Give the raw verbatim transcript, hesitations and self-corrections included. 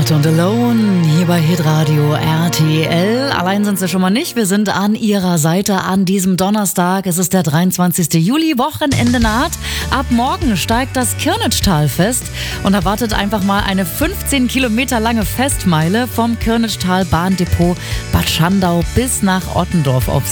Lost und Alone hier bei Hitradio R T L. Allein sind sie schon mal nicht. Wir sind an ihrer Seite an diesem Donnerstag. Es ist der dreiundzwanzigsten Juli, Wochenende naht. Ab morgen steigt das Kirnitschtal-Fest und erwartet einfach mal eine fünfzehn Kilometer lange Festmeile vom Kirnitschtal Bahndepot Bad Schandau bis nach Ottendorf auf